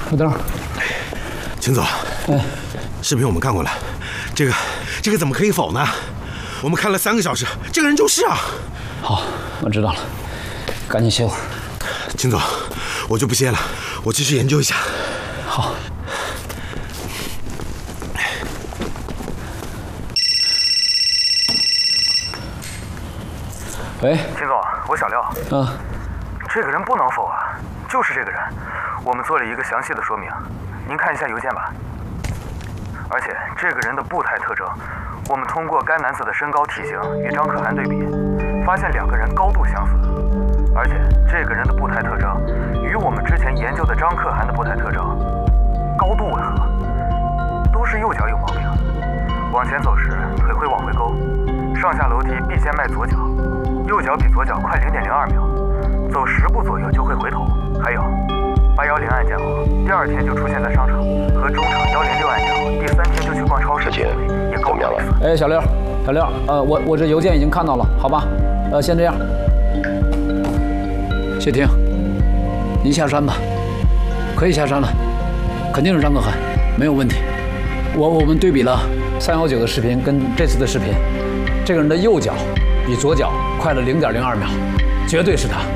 副灯。 秦总，视频我们看过了，这个怎么可以否呢？我们看了3个小时，这个人就是啊。 好，我知道了，赶紧歇会儿。 秦总，我就不歇了，我继续研究一下。 好。喂， 秦总，我小廖。这个人不能否啊，就是这个人。我们做了一个详细的说明，您看一下邮件吧。而且这个人的步态特征，我们通过该男子的身高体型与张可汗对比，发现2个人高度相似。而且这个人的步态特征与我们之前研究的张可汗的步态特征高度吻合，都是右脚有毛病。往前走时腿会往回勾，上下楼梯必先迈左脚，右脚比左脚快0.02秒，走10步左右就会回头。还有810案件后，第2天就出现在商场，和中场106案件后，第3天就去逛超市，也高了。 哎，小廖，我这邮件已经看到了，好吧？先这样。谢霆，您下山吧，可以下山了，肯定是张可汗，没有问题。我们对比了319的视频跟这次的视频，这个人的右脚比左脚快了0.02秒，绝对是他。